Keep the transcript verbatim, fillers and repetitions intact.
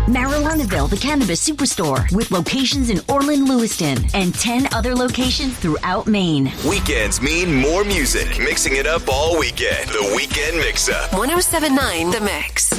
Marijuanaville, the Cannabis Superstore, with locations in Orland, Lewiston, and ten other locations throughout Maine. Weekends mean more music, mixing it up all weekend. The Weekend Mix-Up. one oh seven point nine The Mix.